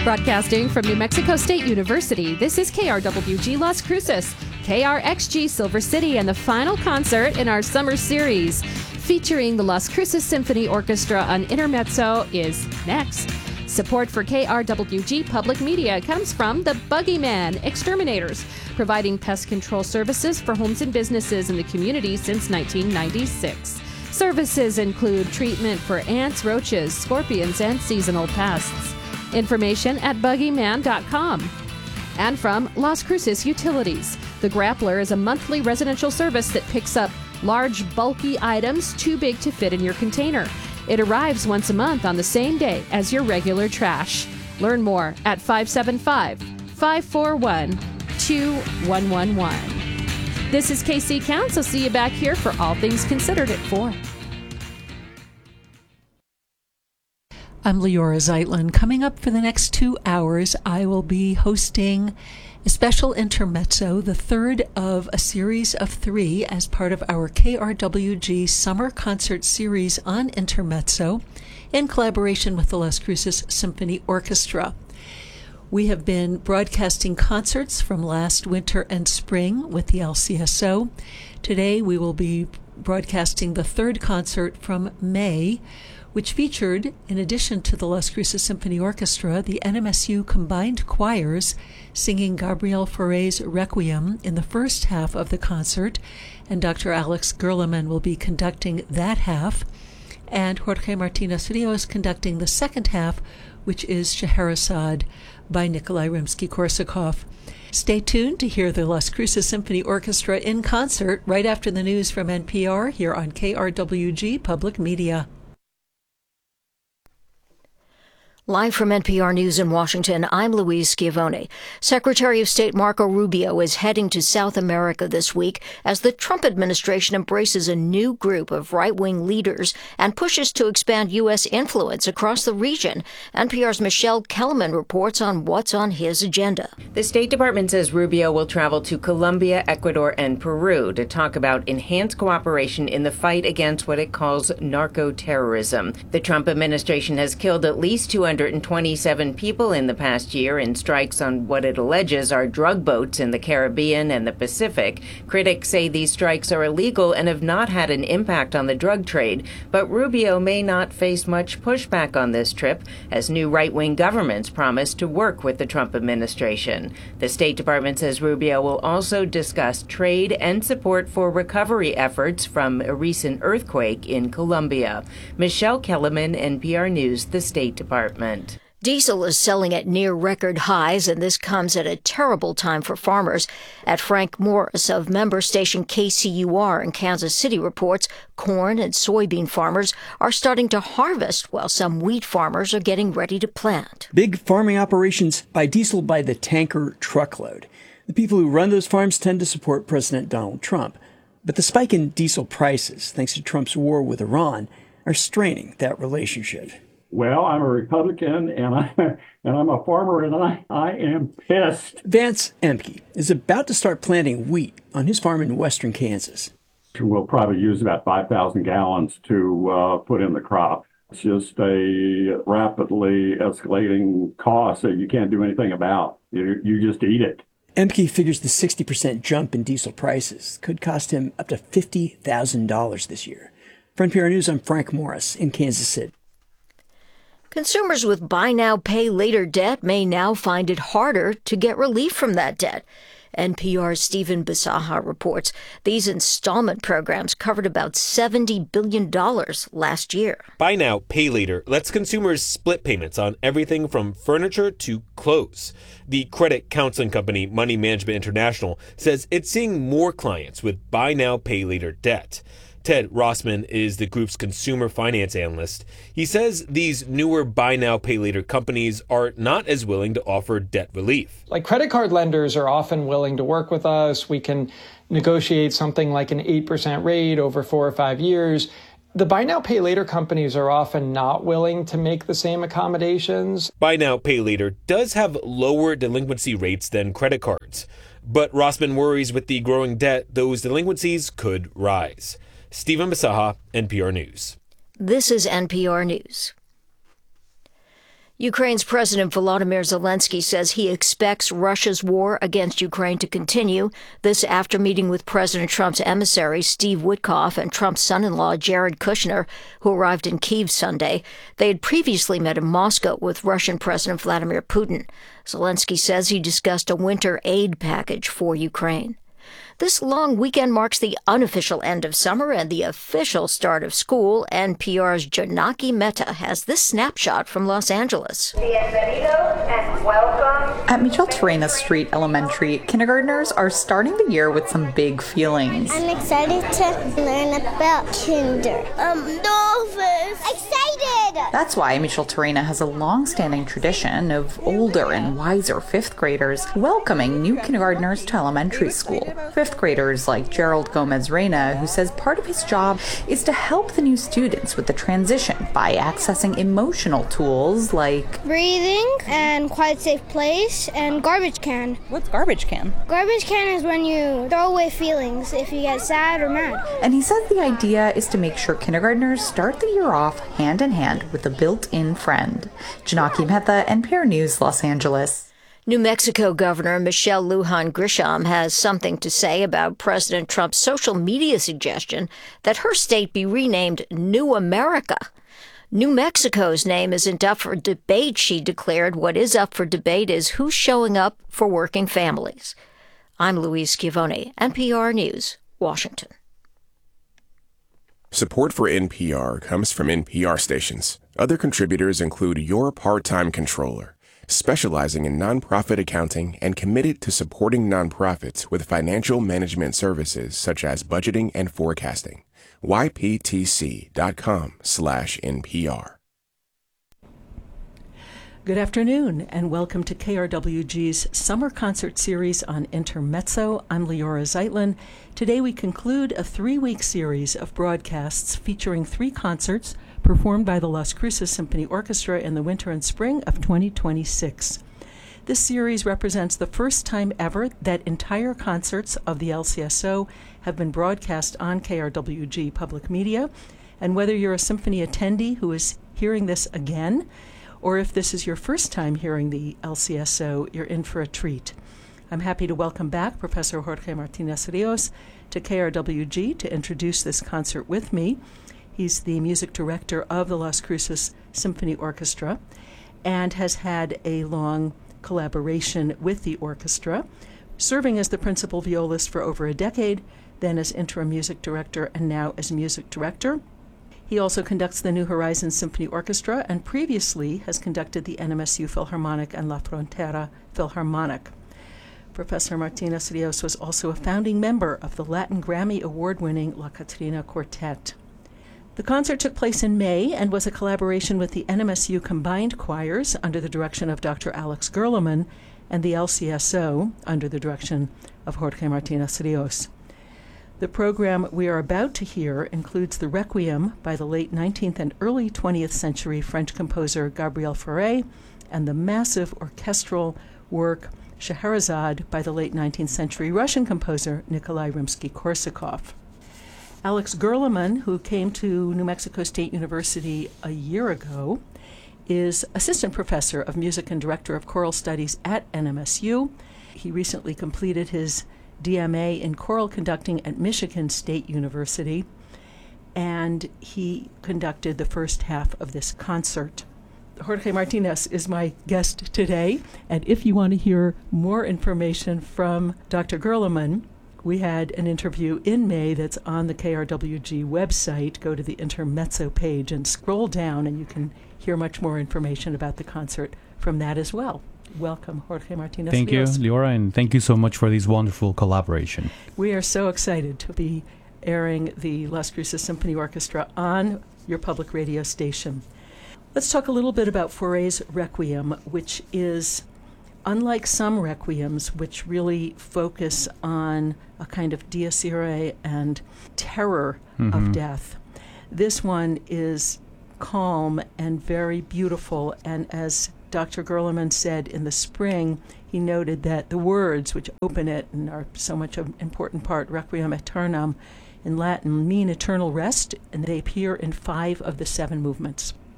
Broadcasting from New Mexico State University, this is KRWG Las Cruces, KRXG Silver City, and the final concert in our summer series featuring the Las Cruces Symphony Orchestra on Intermezzo is next. Support for KRWG Public Media comes from the Buggyman Exterminators, providing pest control services for homes and businesses in the community since 1996. Services include treatment for ants, roaches, scorpions, and seasonal pests. Information at buggyman.com. And from Las Cruces Utilities. The Grappler is a monthly residential service that picks up large, bulky items too big to fit in your container. It arrives once a month on the same day as your regular trash. Learn more at 575-541-2111. This is KC Counts. I'll see you back here for All Things Considered at 4. I'm Leora Zeitlin. Coming up for the next 2 hours, I will be hosting a special intermezzo, the third of a series of 3 as part of our KRWG Summer Concert Series on Intermezzo in collaboration with the Las Cruces Symphony Orchestra. We have been broadcasting concerts from last winter and spring with the LCSO. Today we will be broadcasting the third concert from May, which featured, in addition to the Las Cruces Symphony Orchestra, the NMSU Combined Choirs singing Gabriel Fauré's Requiem in the first half of the concert, and Dr. Alex Gerleman will be conducting that half, and Jorge Martinez Rios conducting the second half, which is Scheherazade by Nikolai Rimsky-Korsakov. Stay tuned to hear the Las Cruces Symphony Orchestra in concert right after the news from NPR here on KRWG Public Media. Live from NPR News in Washington, I'm Louise Schiavone. Secretary of State Marco Rubio is heading to South America this week as the Trump administration embraces a new group of right-wing leaders and pushes to expand U.S. influence across the region. NPR's Michelle Kellerman reports on what's on his agenda. The State Department says Rubio will travel to Colombia, Ecuador, and Peru to talk about enhanced cooperation in the fight against what it calls narco-terrorism. The Trump administration has killed at least 227 people in the past year in strikes on what it alleges are drug boats in the Caribbean and the Pacific. Critics say these strikes are illegal and have not had an impact on the drug trade, but Rubio may not face much pushback on this trip, as new right-wing governments promise to work with the Trump administration. The State Department says Rubio will also discuss trade and support for recovery efforts from a recent earthquake in Colombia. Michelle Kellerman, NPR News, the State Department. Diesel is selling at near record highs, and this comes at a terrible time for farmers. At Frank Morris of member station KCUR in Kansas City reports corn and soybean farmers are starting to harvest while some wheat farmers are getting ready to plant. Big farming operations buy diesel by the tanker truckload. The people who run those farms tend to support President Donald Trump. But the spike in diesel prices, thanks to Trump's war with Iran, are straining that relationship. Well, I'm a Republican, and I'm a farmer, and I am pissed. Vance Emke is about to start planting wheat on his farm in western Kansas. We'll probably use about 5,000 gallons to put in the crop. It's just a rapidly escalating cost that you can't do anything about. You just eat it. Emke figures the 60% jump in diesel prices could cost him up to $50,000 this year. For NPR News, I'm Frank Morris in Kansas City. Consumers with buy now, pay later debt may now find it harder to get relief from that debt. NPR's Stephen Bisaha reports these installment programs covered about $70 billion last year. Buy now, pay later lets consumers split payments on everything from furniture to clothes. The credit counseling company Money Management International says it's seeing more clients with buy now, pay later debt. Ted Rossman is the group's consumer finance analyst. He says these newer buy now, pay later companies are not as willing to offer debt relief. Like credit card lenders are often willing to work with us. We can negotiate something like an 8% rate over 4 or 5 years. The buy now, pay later companies are often not willing to make the same accommodations. Buy now, pay later does have lower delinquency rates than credit cards. But Rossman worries with the growing debt, those delinquencies could rise. Stephen Bisaha, NPR News. This is NPR News. Ukraine's President Volodymyr Zelensky says he expects Russia's war against Ukraine to continue. This after meeting with President Trump's emissary, Steve Witkoff, and Trump's son-in-law, Jared Kushner, who arrived in Kyiv Sunday. They had previously met in Moscow with Russian President Vladimir Putin. Zelensky says he discussed a winter aid package for Ukraine. This long weekend marks the unofficial end of summer and the official start of school. NPR's Janaki Mehta has this snapshot from Los Angeles. Bienvenidos and welcome. At Micheltorena Street Elementary, kindergartners are starting the year with some big feelings. I'm excited to learn about kinder. I'm nervous. Excited! That's why Micheltorena has a long-standing tradition of older and wiser fifth graders welcoming new kindergartners to elementary school. Fifth graders like Gerald Gomez Reyna, who says part of his job is to help the new students with the transition by accessing emotional tools like breathing and quiet safe place and garbage can. What's garbage can? Garbage can is when you throw away feelings if you get sad or mad. And he says the idea is to make sure kindergartners start the year off hand in hand with a built-in friend. Janaki Mehta, NPR News, Los Angeles. New Mexico Governor Michelle Lujan Grisham has something to say about President Trump's social media suggestion that her state be renamed New America. New Mexico's name isn't up for debate, she declared. What is up for debate is who's showing up for working families. I'm Louise Schiavone, NPR News, Washington. Support for NPR comes from NPR stations. Other contributors include Your Part-Time Controller, specializing in nonprofit accounting and committed to supporting nonprofits with financial management services such as budgeting and forecasting. yptc.com/NPR. Good afternoon, and welcome to KRWG's Summer Concert Series on Intermezzo. I'm Leora Zeitlin. Today we conclude a 3-week series of broadcasts featuring 3 concerts performed by the Las Cruces Symphony Orchestra in the winter and spring of 2026. This series represents the first time ever that entire concerts of the LCSO have been broadcast on KRWG Public Media, and whether you're a symphony attendee who is hearing this again, or if this is your first time hearing the LCSO, you're in for a treat. I'm happy to welcome back Professor Jorge Martinez-Rios to KRWG to introduce this concert with me. He's the music director of the Las Cruces Symphony Orchestra and has had a long collaboration with the orchestra, serving as the principal violist for over a decade, then as interim music director, and now as music director. He also conducts the New Horizons Symphony Orchestra and previously has conducted the NMSU Philharmonic and La Frontera Philharmonic. Professor Martinez-Rios was also a founding member of the Latin Grammy Award-winning La Catrina Quartet. The concert took place in May and was a collaboration with the NMSU Combined Choirs under the direction of Dr. Alex Gerleman and the LCSO under the direction of Jorge Martinez-Rios. The program we are about to hear includes the Requiem by the late 19th and early 20th century French composer Gabriel Fauré and the massive orchestral work Scheherazade by the late 19th century Russian composer Nikolai Rimsky-Korsakov. Alex Gerleman, who came to New Mexico State University a year ago, is assistant professor of music and director of choral studies at NMSU. He recently completed his DMA in choral conducting at Michigan State University, and he conducted the first half of this concert. Jorge Martinez is my guest today, and if you want to hear more information from Dr. Gerleman, we had an interview in May that's on the KRWG website. Go to the Intermezzo page and scroll down, and you can hear much more information about the concert from that as well. Welcome, Jorge Martinez. Thank you, Leora, and thank you so much for this wonderful collaboration. We are so excited to be airing the Las Cruces Symphony Orchestra on your public radio station. Let's talk a little bit about Fauré's Requiem, which is unlike some requiems, which really focus on a kind of dies irae and terror of death. This one is calm and very beautiful, and as Dr. Gerleman said in the spring, he noted that the words which open it and are so much an important part, Requiem Aeternam in Latin, mean eternal rest, and they appear in 5 of the 7 movements.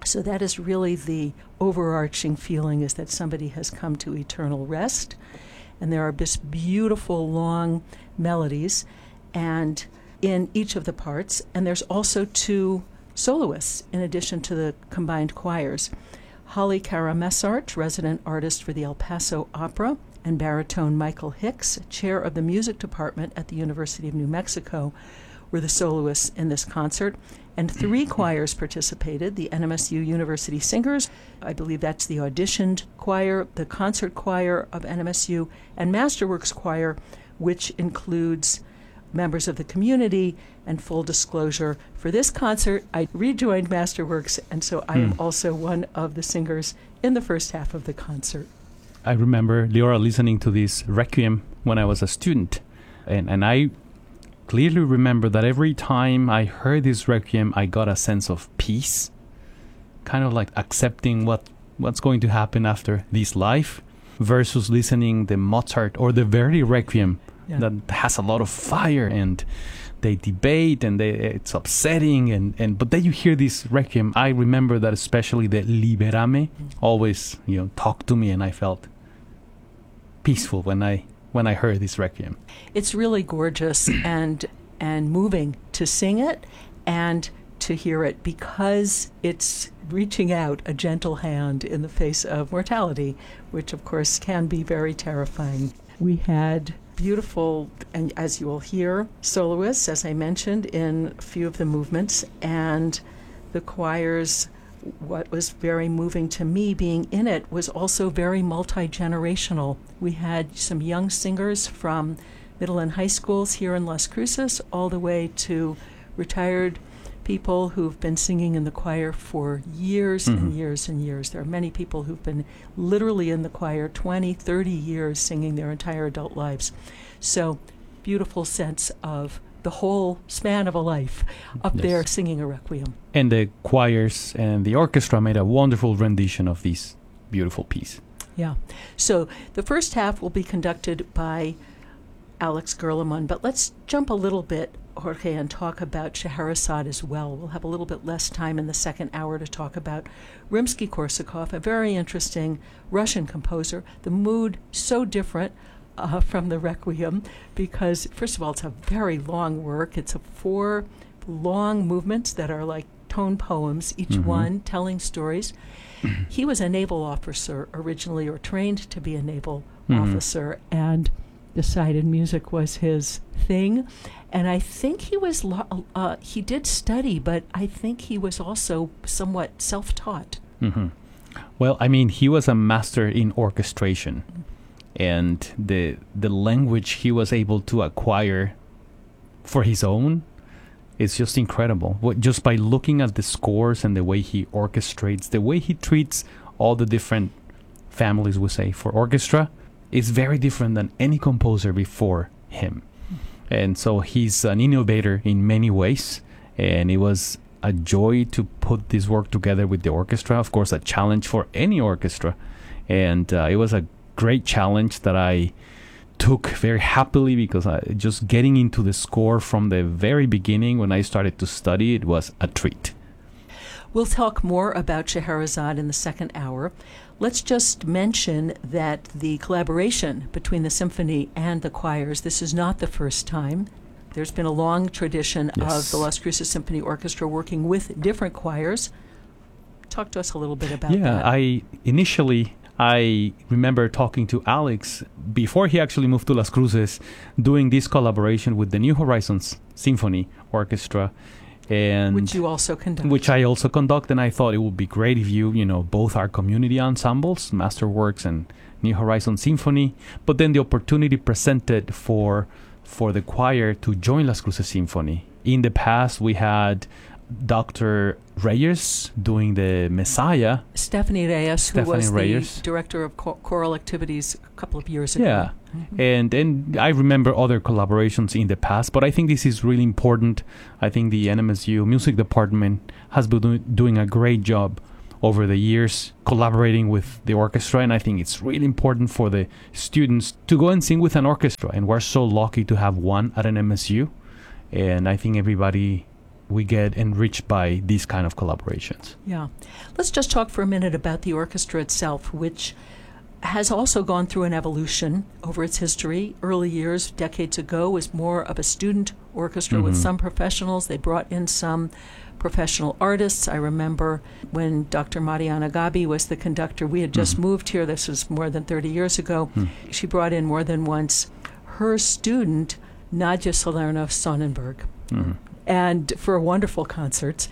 So that is really the overarching feeling, is that somebody has come to eternal rest. And there are just beautiful long melodies and in each of the parts. And there's also 2 soloists in addition to the combined choirs. Holly Karamessart, resident artist for the El Paso Opera, and baritone Michael Hicks, chair of the music department at the University of New Mexico, were the soloists in this concert. And 3 choirs participated: the NMSU University Singers, I believe that's the auditioned choir, the concert choir of NMSU, and Masterworks Choir, which includes members of the community. And full disclosure, for this concert, I rejoined Masterworks, and so I am also one of the singers in the first half of the concert. I remember, Leora, listening to this Requiem when I was a student, and I clearly remember that every time I heard this Requiem, I got a sense of peace, kind of like accepting what's going to happen after this life, versus listening the Mozart or the Verdi Requiem that has a lot of fire, and they debate, and it's upsetting, but then you hear this Requiem. I remember that especially the Liberame always talked to me, and I felt peaceful when I heard this Requiem. It's really gorgeous and moving to sing it and to hear it, because it's reaching out a gentle hand in the face of mortality, which of course can be very terrifying. We had beautiful, and as you will hear, soloists, as I mentioned, in a few of the movements, and the choirs. What was very moving to me being in it was also very multi-generational. We had some young singers from middle and high schools here in Las Cruces, all the way to retired people who've been singing in the choir for years and years and years. There are many people who've been literally in the choir 20, 30 years, singing their entire adult lives. So, beautiful sense of the whole span of a life up there singing a Requiem. And the choirs and the orchestra made a wonderful rendition of this beautiful piece. Yeah. So the first half will be conducted by Alex Gerlemund, but let's jump a little bit, Jorge, and talk about Scheherazade as well. We'll have a little bit less time in the second hour to talk about Rimsky-Korsakov, a very interesting Russian composer. The mood so different from the Requiem, because first of all, it's a very long work. It's 4 long movements that are like tone poems, each one telling stories. He was a naval officer originally, or trained to be a naval officer, and decided music was his thing. And I think he was he did study, but I think he was also somewhat self-taught. Well, I mean, he was a master in orchestration. And the language he was able to acquire for his own is just incredible. Just by looking at the scores and the way he orchestrates, the way he treats all the different families, we say, for orchestra, is very different than any composer before him. And so he's an innovator in many ways, and it was a joy to put this work together with the orchestra. Of course, a challenge for any orchestra, and it was a great challenge that I took very happily, because just getting into the score from the very beginning when I started to study, it was a treat. We'll talk more about Scheherazade in the second hour. Let's just mention that the collaboration between the symphony and the choirs, this is not the first time. There's been a long tradition of the Las Cruces Symphony Orchestra working with different choirs. Talk to us a little bit about that. I remember talking to Alex before he actually moved to Las Cruces, doing this collaboration with the New Horizons Symphony Orchestra, and which you also conduct. Which I also conduct, and I thought it would be great if both our community ensembles, Masterworks and New Horizons Symphony, but then the opportunity presented for the choir to join Las Cruces Symphony. In the past, we had Dr. Reyes doing the Messiah. Stephanie Reyes, who was the director of choral activities a couple of years ago. Yeah, and I remember other collaborations in the past, but I think this is really important. I think the NMSU music department has been doing a great job over the years collaborating with the orchestra, and I think it's really important for the students to go and sing with an orchestra, and we're so lucky to have one at an MSU, and I think everybody we get enriched by these kind of collaborations. Yeah. Let's just talk for a minute about the orchestra itself, which has also gone through an evolution over its history. Early years, decades ago, was more of a student orchestra with some professionals. They brought in some professional artists. I remember when Dr. Mariana Gabi was the conductor. We had just moved here. This was more than 30 years ago. She brought in more than once her student, Nadja Salerno Sonnenberg, and for wonderful concerts.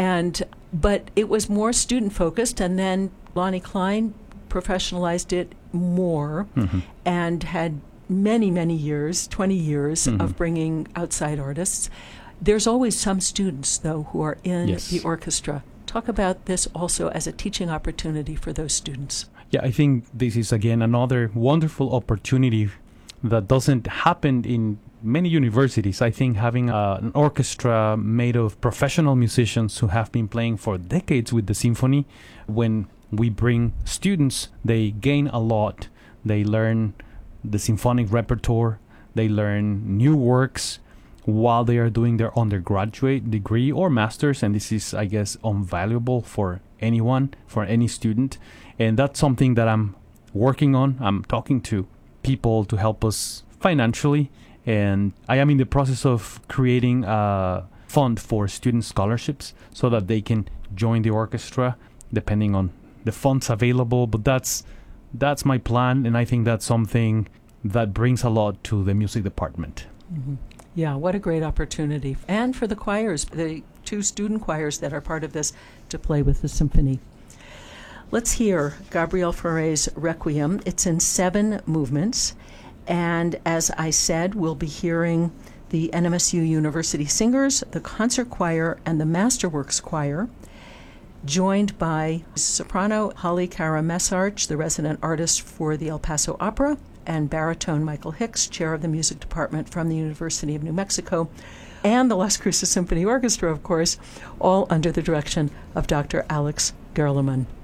But it was more student-focused, and then Lonnie Klein professionalized it more and had many, many years, 20 years of bringing outside artists. There's always some students, though, who are in the orchestra. Talk about this also as a teaching opportunity for those students. Yeah, I think this is, again, another wonderful opportunity that doesn't happen in many universities. I think having an orchestra made of professional musicians who have been playing for decades with the symphony, when we bring students, they gain a lot. They learn the symphonic repertoire, they learn new works while they are doing their undergraduate degree or master's, and this is, I guess, invaluable for anyone, for any student. And that's something that I'm working on. I'm talking to people to help us financially, and I am in the process of creating a fund for student scholarships so that they can join the orchestra depending on the funds available. But that's my plan, and I think that's something that brings a lot to the music department. Yeah, what a great opportunity. And for the choirs, the 2 student choirs that are part of this, to play with the symphony. Let's hear Gabriel Fauré's Requiem. It's in 7 movements. And as I said, we'll be hearing the NMSU University Singers, the Concert Choir, and the Masterworks Choir, joined by soprano Holly Kara-Messarch, the resident artist for the El Paso Opera, and baritone Michael Hicks, chair of the music department from the University of New Mexico, and the Las Cruces Symphony Orchestra, of course, all under the direction of Dr. Alex Gerleman.